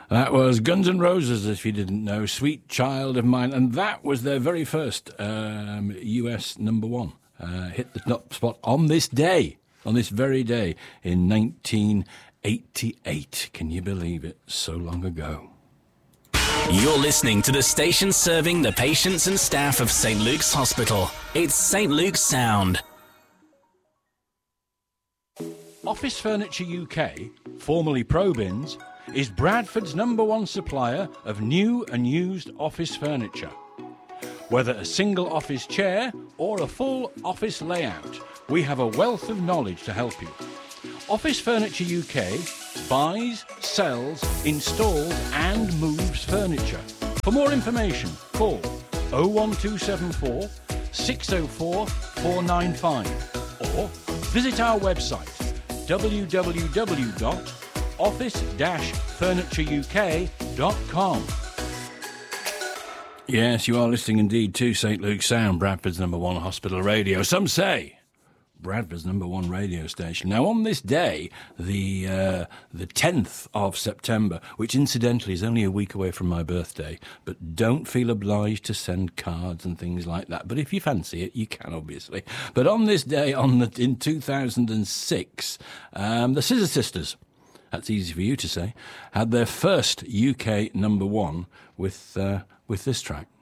That was Guns N' Roses, if you didn't know, Sweet Child of Mine, and that was their very first US number one. Hit the top spot on this day, on this very day, in 1988. Can you believe it? So long ago. You're listening to the station serving the patients and staff of St. Luke's Hospital. It's St. Luke's Sound. Office Furniture UK, formerly ProBins, is Bradford's number one supplier of new and used office furniture. Whether a single office chair or a full office layout, we have a wealth of knowledge to help you. Office Furniture UK buys, sells, installs and moves furniture. For more information, call 01274 604 495 or visit our website www.office-furnitureuk.com. Yes, you are listening indeed to St. Luke's Sound, Bradford's number one hospital radio. Some say Bradford's number one radio station. Now, on this day, the 10th of September, which incidentally is only a week away from my birthday, but don't feel obliged to send cards and things like that. But if you fancy it, you can, obviously. But on this day, in 2006, the Scissor Sisters, that's easy for you to say, had their first UK number one with this track.